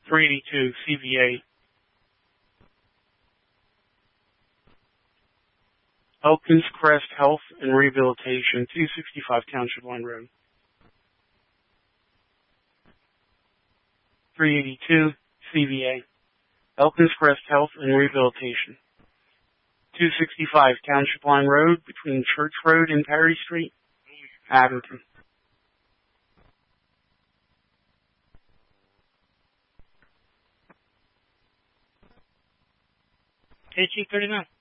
382 CVA. Elkins Crest Health and Rehabilitation, 265 Township Line Road. 382 CVA. Elkins Crest Health and Rehabilitation, 265 Township Line Road between Church Road and Perry Street, Abington. KG 39.